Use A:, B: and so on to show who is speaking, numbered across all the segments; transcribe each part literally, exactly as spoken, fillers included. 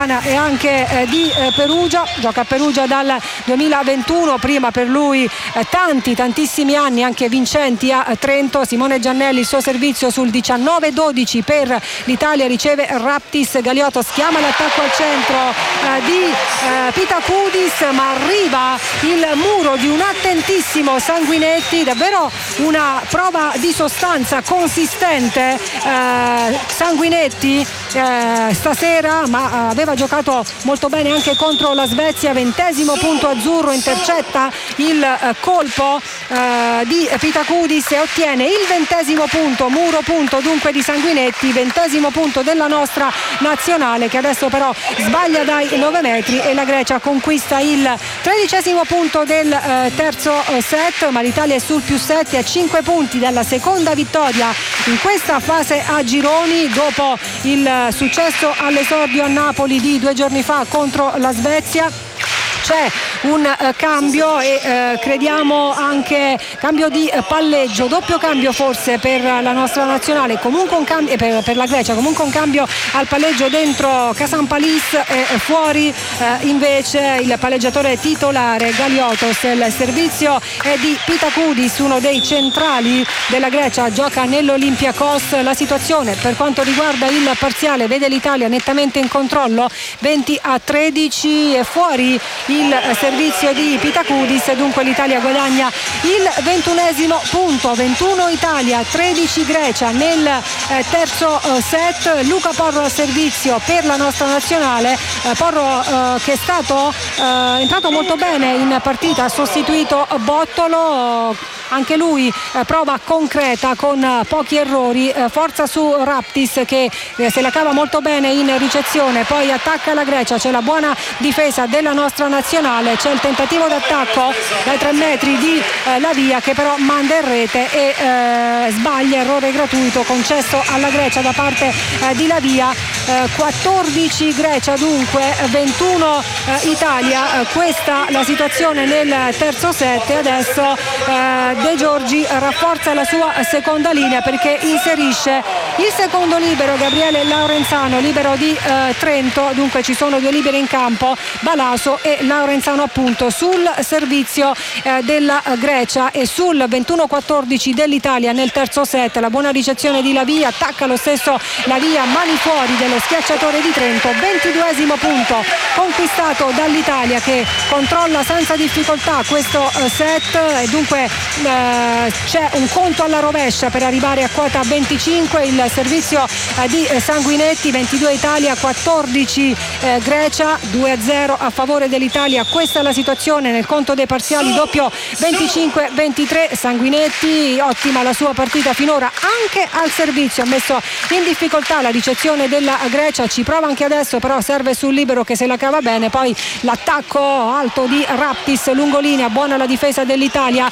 A: e anche eh, di eh, Perugia, gioca a Perugia dal duemilaventuno, prima per lui eh, tanti tantissimi anni anche vincenti a eh, Trento. Simone Giannelli, il suo servizio sul diciannove dodici per l'Italia, riceve Raptis, Galiotos chiama l'attacco al centro eh, di eh, Pitakudis, ma arriva il muro di un attentissimo Sanguinetti, davvero una prova di sostanza consistente eh, Sanguinetti eh, stasera, ma eh, aveva giocato molto bene anche contro la Svezia. Ventesimo punto azzurro, intercetta il eh, colpo eh, di Pitakudis e ottiene il ventesimo punto, muro punto dunque di Sanguinetti, ventesimo punto della nostra nazionale, che adesso però sbaglia dai nove metri e la Grecia conquista il tredicesimo punto del eh, terzo eh, set, ma l'Italia è sul più sette a cinque punti dalla seconda vittoria in questa fase a gironi, dopo il eh, successo all'esordio a Napoli di due giorni fa contro la Svezia. C'è un eh, cambio e eh, crediamo anche cambio di eh, palleggio, doppio cambio forse per la nostra nazionale, comunque un cambio per, per la Grecia, comunque un cambio al palleggio dentro Kasampalis e eh, fuori eh, invece il palleggiatore titolare Galiotos. Il servizio è di Pitakudis, uno dei centrali della Grecia, gioca nell'Olympiakos. La situazione per quanto riguarda il parziale vede l'Italia nettamente in controllo, venti a tredici, e fuori il servizio di Pitakudis, dunque l'Italia guadagna il ventunesimo punto, ventuno Italia, tredici Grecia nel eh, terzo eh, set. Luca Porro al servizio per la nostra nazionale, eh, Porro eh, che è stato eh, entrato molto bene in partita, ha sostituito Bottolo, anche lui eh, prova concreta con eh, pochi errori, eh, forza su Raptis che eh, se la cava molto bene in ricezione, poi attacca la Grecia, c'è la buona difesa della nostra nazionale, c'è il tentativo d'attacco dai tre metri di eh, Lavia che però manda in rete e eh, sbaglia, errore gratuito concesso alla Grecia da parte eh, di Lavia. eh, quattordici Grecia dunque, ventuno eh, Italia, eh, questa la situazione nel terzo set e adesso eh, De Giorgi rafforza la sua seconda linea perché inserisce il secondo libero, Gabriele Laurenzano, libero di eh, Trento, dunque ci sono due liberi in campo, Balaso e Laurenzano appunto sul servizio eh, della Grecia e sul ventuno quattordici dell'Italia nel terzo set. La buona ricezione di Lavia, attacca lo stesso Lavia, mani fuori dello schiacciatore di Trento, ventiduesimo punto conquistato dall'Italia che controlla senza difficoltà questo eh, set e dunque eh, c'è un conto alla rovescia per arrivare a quota venticinque. Il servizio eh, di eh, Sanguinetti, ventidue Italia, quattordici eh, Grecia, due a zero a favore dell'Italia. Questa è la situazione nel conto dei parziali, doppio venticinque ventitré. Sanguinetti, ottima la sua partita finora anche al servizio, ha messo in difficoltà la ricezione della Grecia, ci prova anche adesso però serve sul libero che se la cava bene, poi l'attacco alto di Raptis, lungolinea, buona la difesa dell'Italia,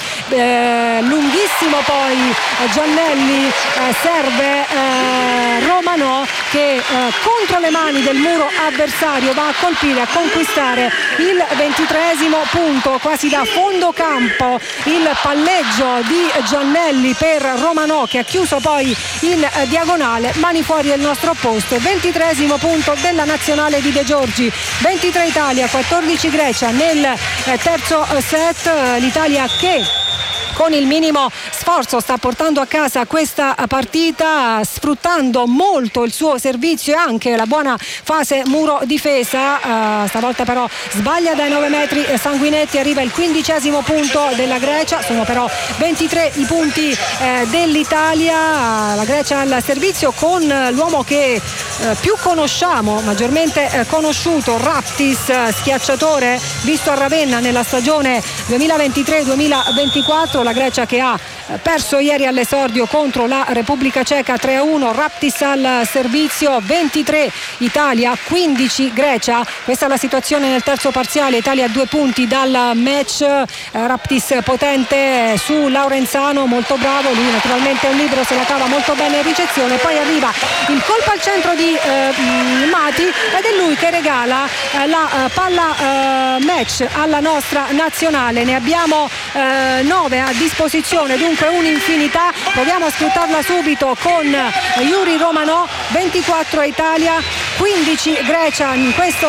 A: eh, lunghissimo poi eh, Giannelli, eh, serve eh, Romano che eh, contro le mani del muro avversario va a colpire, a conquistare il ventitreesimo punto, quasi da fondo campo il palleggio di Giannelli per Romano che ha chiuso poi in eh, diagonale, mani fuori del nostro opposto, ventitreesimo punto della nazionale di De Giorgi, ventitré Italia, quattordici Grecia nel eh, terzo set. L'Italia che con il minimo sforzo sta portando a casa questa partita, sfruttando molto il suo servizio e anche la buona fase muro difesa. Uh, stavolta però sbaglia dai nove metri Sanguinetti, arriva il quindicesimo punto della Grecia, sono però ventitré i punti eh, dell'Italia. La Grecia al servizio con l'uomo che eh, più conosciamo, maggiormente eh, conosciuto, Raptis, schiacciatore visto a Ravenna nella stagione duemilaventitré duemilaventiquattro. La Grecia che ha perso ieri all'esordio contro la Repubblica Ceca tre a uno, Raptis al servizio, ventitré Italia, quindici Grecia. Questa è la situazione nel terzo parziale, Italia a due punti dal match. Raptis potente su Laurenzano, molto bravo, lui naturalmente è un libero, se la cava molto bene in ricezione, poi arriva il colpo al centro di eh, Mati ed è lui che regala eh, la eh, palla eh, match alla nostra nazionale. Ne abbiamo eh, nove a disposizione, dunque comunque un'infinità. Proviamo a scrutarla subito con Yuri Romanò. ventiquattro Italia, quindici Grecia in questo